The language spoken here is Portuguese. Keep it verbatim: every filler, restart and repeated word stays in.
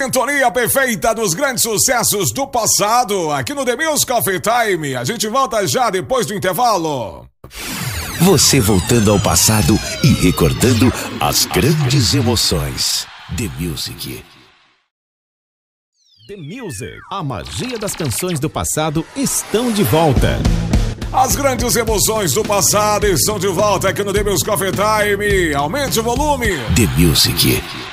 Sintonia perfeita dos grandes sucessos do passado, aqui no The Music Coffee Time. A gente volta já depois do intervalo. Você voltando ao passado e recordando as grandes emoções. The Music. The Music. A magia das canções do passado estão de volta. As grandes emoções do passado estão de volta aqui no The Music Coffee Time. Aumente o volume. The Music.